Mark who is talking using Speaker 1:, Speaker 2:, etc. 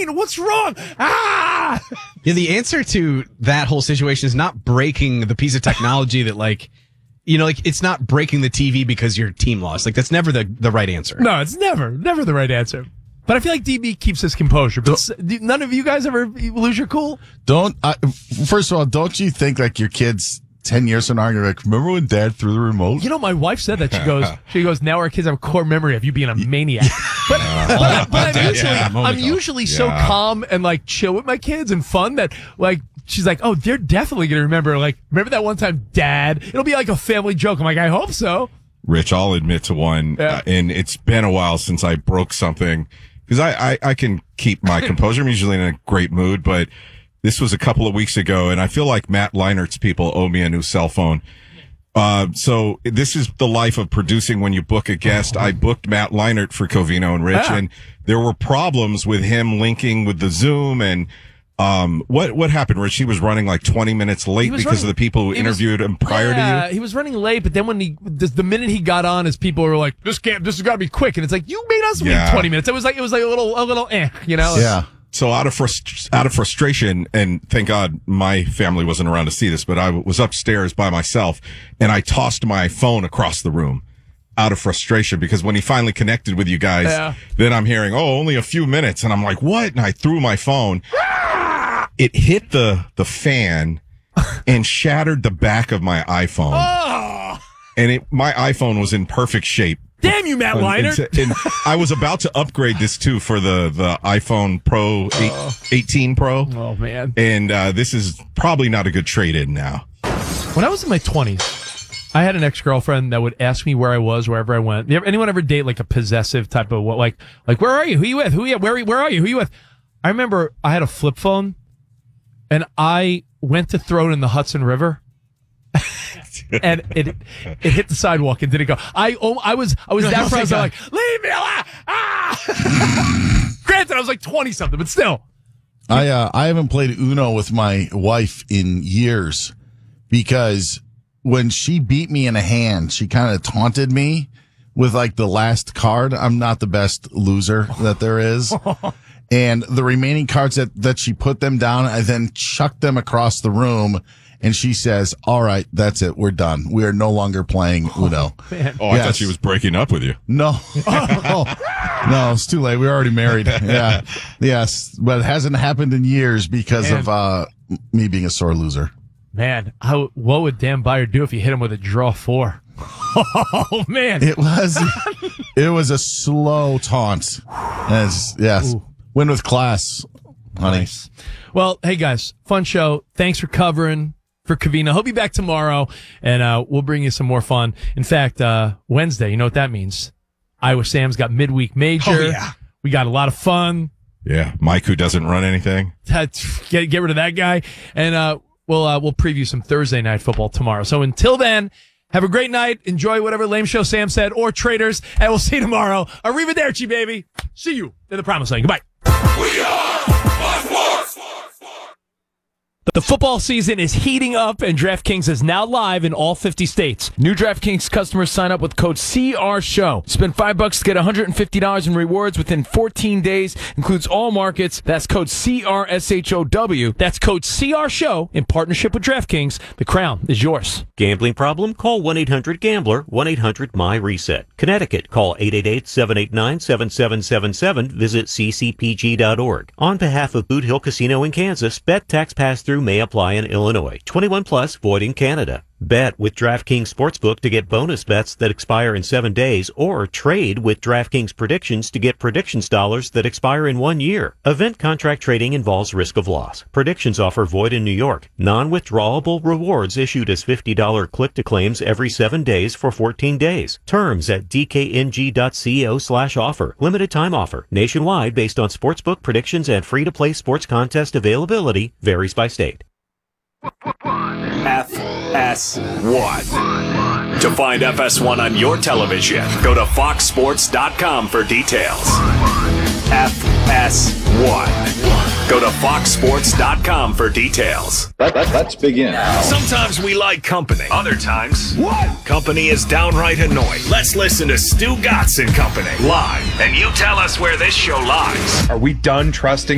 Speaker 1: Covino, what's wrong? Ah!
Speaker 2: Yeah, the answer to that whole situation is not breaking the piece of technology that, like, it's not breaking the TV because your team lost. Like, that's never the right answer.
Speaker 1: No, it's never the right answer. But I feel like DB keeps his composure. But none of you guys ever lose your cool?
Speaker 3: First of all, don't you think like your kids 10 years from now are like, remember when Dad threw the remote?
Speaker 1: My wife said that. She goes, now our kids have a core memory of you being a maniac. But I'm usually so calm and like chill with my kids and fun that like, she's like, oh, they're definitely going to remember that one time, Dad? It'll be like a family joke. I'm like, I hope so.
Speaker 4: Rich, I'll admit to one, and it's been a while since I broke something, because I can keep my composure. I'm usually in a great mood, but this was a couple of weeks ago, and I feel like Matt Leinert's people owe me a new cell phone. So this is the life of producing when you book a guest. I booked Matt Leinart for Covino and Rich, and there were problems with him linking with the Zoom, and what happened, Rich? He was running like 20 minutes late because of the people who interviewed him prior to you?
Speaker 1: He was running late, but then the minute he got on, his people were like, this has got to be quick. And it's like, you made us wait 20 minutes. It was like a little
Speaker 3: Yeah.
Speaker 4: So out of frustration, and thank God my family wasn't around to see this, but I was upstairs by myself, and I tossed my phone across the room out of frustration, because when he finally connected with you guys, then I'm hearing, only a few minutes. And I'm like, what? And I threw my phone. It hit the fan and shattered the back of my iPhone.
Speaker 1: Oh.
Speaker 4: And my iPhone was in perfect shape.
Speaker 1: Damn you, Matt Leinart.
Speaker 4: And I was about to upgrade this too for the iPhone Pro 18 Pro.
Speaker 1: Oh man.
Speaker 4: And this is probably not a good trade-in now.
Speaker 1: When I was in my 20s, I had an ex-girlfriend that would ask me where I was wherever I went. Anyone ever date like a possessive type of like where are you? Who you with? Where are you? Who you with? I remember I had a flip phone, and I went to throw it in the Hudson River. And it hit the sidewalk and didn't go. I was that proud. I was like, leave me alone! Ah! Granted, I was like 20 something, but still.
Speaker 3: I haven't played Uno with my wife in years, because when she beat me in a hand, she kind of taunted me with like the last card. I'm not the best loser that there is. And the remaining cards that she put them down, I then chucked them across the room. And she says, all right, that's it. We're done. We are no longer playing Uno.
Speaker 4: I thought she was breaking up with you.
Speaker 3: No. No, it's too late. We're already married. Yeah. Yes. But it hasn't happened in years because of me being a sore loser.
Speaker 1: Man, what would Dan Beyer do if you hit him with a draw 4? Oh, man.
Speaker 3: It was a slow taunt. Yes. Ooh. Win with class, honey.
Speaker 1: Nice. Well, hey, guys, fun show. Thanks for covering for Covino. He'll be back tomorrow, and we'll bring you some more fun. In fact, Wednesday, you know what that means? Iowa Sam's got midweek major.
Speaker 4: Oh, yeah.
Speaker 1: We got a lot of fun.
Speaker 4: Yeah, Mike, who doesn't run anything.
Speaker 1: Get rid of that guy. And we'll preview some Thursday night football tomorrow. So until then, have a great night. Enjoy whatever lame show Sam said, or Traders, and we'll see you tomorrow. Arrivederci, baby. See you in the promised land. Goodbye.
Speaker 5: We are Fox Sports.
Speaker 1: The football season is heating up, and DraftKings is now live in all 50 states. New DraftKings customers sign up with code CRSHOW. Spend $5 to get $150 in rewards within 14 days. Includes all markets. That's code CRSHOW. That's code CRSHOW in partnership with DraftKings. The crown is yours.
Speaker 6: Gambling problem? Call 1-800-GAMBLER, 1-800-MY-RESET. Connecticut, call 888-789-7777. Visit ccpg.org. On behalf of Boot Hill Casino in Kansas, bet tax pass-through may apply in Illinois. 21 plus, void in Canada. Bet with DraftKings Sportsbook to get bonus bets that expire in 7 days, or trade with DraftKings Predictions to get predictions dollars that expire in 1 year. Event contract trading involves risk of loss. Predictions offer void in New York. Non-withdrawable rewards issued as $50 click-to-claims every 7 days for 14 days. Terms at dkng.co/offer. Limited time offer. Nationwide based on sportsbook predictions and free-to-play sports contest availability. Varies by state.
Speaker 5: FS1. To find FS1 on your television, go to foxsports.com for details. FS1. Go to foxsports.com for details.
Speaker 7: Let's begin.
Speaker 5: Sometimes we like company. Other times, company is downright annoying. Let's listen to Stu Gatz and Company live, and you tell us where this show lies.
Speaker 7: Are we done trusting